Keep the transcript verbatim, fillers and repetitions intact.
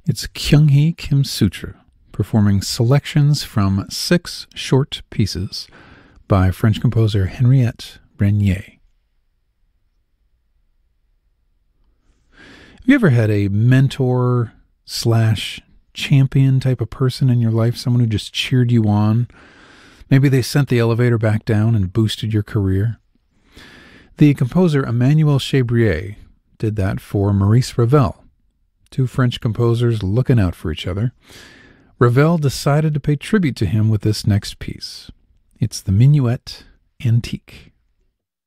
It's Kyung-hee Kim Sutra, performing selections from six short pieces by French composer Henriette Brenier. Have you ever had a mentor slash champion type of person in your life, someone who just cheered you on? Maybe they sent the elevator back down and boosted your career. The composer Emmanuel Chabrier did that for Maurice Ravel, two French composers looking out for each other. Ravel decided to pay tribute to him with this next piece. It's the Minuet Antique.